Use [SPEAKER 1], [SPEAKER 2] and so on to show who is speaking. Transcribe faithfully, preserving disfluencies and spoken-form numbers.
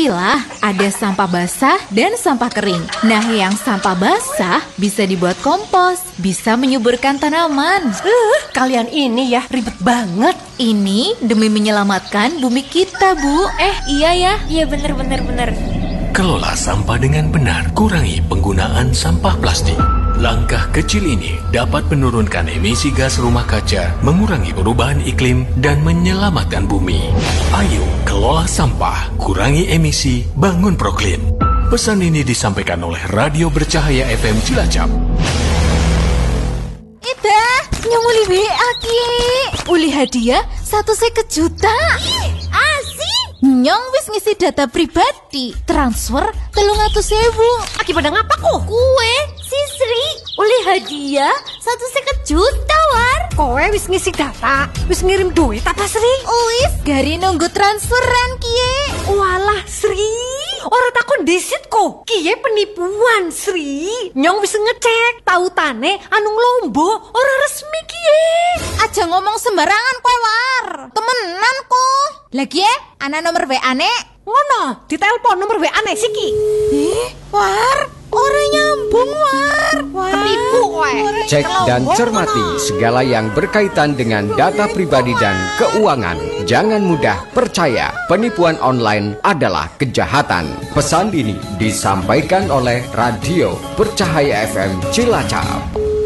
[SPEAKER 1] Ketahuilah, ada sampah basah dan sampah kering. Nah, yang sampah basah bisa dibuat kompos, bisa menyuburkan tanaman.
[SPEAKER 2] Uh, kalian ini ya ribet banget.
[SPEAKER 1] Ini demi menyelamatkan bumi kita, Bu.
[SPEAKER 3] Eh, iya ya. Iya bener-bener bener.
[SPEAKER 4] Kelola sampah dengan benar, kurangi penggunaan sampah plastik. Langkah kecil ini dapat menurunkan emisi gas rumah kaca, mengurangi perubahan iklim, dan menyelamatkan bumi. Ayo, kelola sampah, kurangi emisi, bangun Proklim. Pesan ini disampaikan oleh Radio Bercahaya F M Cilacap.
[SPEAKER 1] Ida, nyong uli W A ki. Uli hadiah satu seket juta.
[SPEAKER 3] Asik.
[SPEAKER 1] Nyong wis ngisi data pribadi, transfer telung atus sewu.
[SPEAKER 3] Akibat ngapa kok? Kue, si Sri, uli hadiah satu seket juta war.
[SPEAKER 2] Kowe wis ngisi data, wis ngirim duit apa Sri?
[SPEAKER 1] Wis, gari nunggu transferan kie.
[SPEAKER 2] Walah Sri, orang takon disit kok. Kie penipuan Sri. Nyong wis ngecek, tautane anu Lombo orang resmi kie.
[SPEAKER 1] Aja ngomong sembarangan kowe war. Temenan kok. Lagi ya, ana nomor W A-ne.
[SPEAKER 2] Ngono, ditelepon nomor W A-ne siki.
[SPEAKER 1] Eh, war, ora nyambung war.
[SPEAKER 2] Penipu kowe.
[SPEAKER 5] Cek dan cermati segala yang berkaitan dengan data pribadi dan keuangan. Jangan mudah percaya, penipuan online adalah kejahatan. Pesan ini disampaikan oleh Radio Bercahaya F M Cilacap.